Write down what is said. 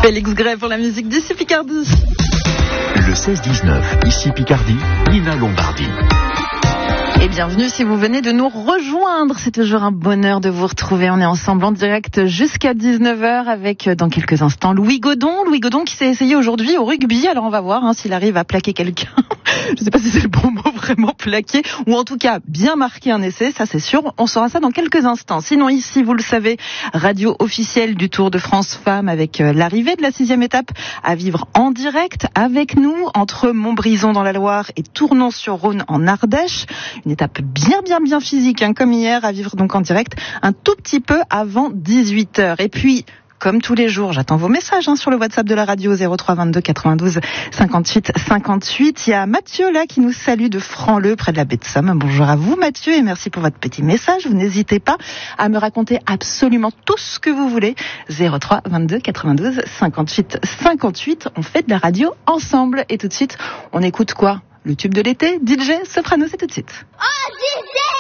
Félix Gray pour la musique d'ici Picardie. Le 16-19, ici Picardie, Nina Lombardi. Et bienvenue si vous venez de nous rejoindre. C'est toujours un bonheur de vous retrouver. On est ensemble en direct jusqu'à 19h avec, dans quelques instants, Louis Godon. Louis Godon qui s'est essayé aujourd'hui au rugby. Alors on va voir s'il arrive à plaquer quelqu'un. Je ne sais pas si c'est le bon mot, vraiment plaquer, ou en tout cas bien marquer un essai, ça c'est sûr. On saura ça dans quelques instants. Sinon ici, vous le savez, radio officielle du Tour de France Femmes avec l'arrivée de la 6e étape à vivre en direct avec nous entre Montbrison dans la Loire et Tournon-sur-Rhône en Ardèche. Une étape bien physique, comme hier, à vivre donc en direct un tout petit peu avant 18h. Et puis, comme tous les jours, j'attends vos messages sur le WhatsApp de la radio 03 22 92 58 58. Il y a Mathieu là qui nous salue de Franleux près de la baie de Somme. Bonjour à vous Mathieu et merci pour votre petit message. Vous n'hésitez pas à me raconter absolument tout ce que vous voulez. 03 22 92 58 58. On fait de la radio ensemble et tout de suite, on écoute quoi ? Le tube de l'été, DJ Soprano, c'est tout de suite. Oh, DJ